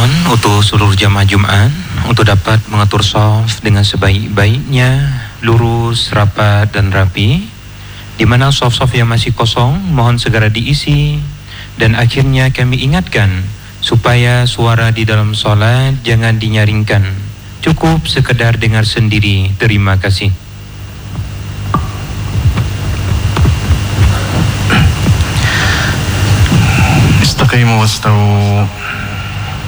Mohon untuk seluruh jamaah Jumaat untuk dapat mengatur shaf dengan sebaik-baiknya, lurus, rapat dan rapi. Di mana shaf-shaf yang masih kosong mohon segera diisi. Dan akhirnya kami ingatkan supaya suara di dalam solat jangan dinyaringkan. Cukup sekedar dengar sendiri. Terima kasih. Istaqimu wastawu.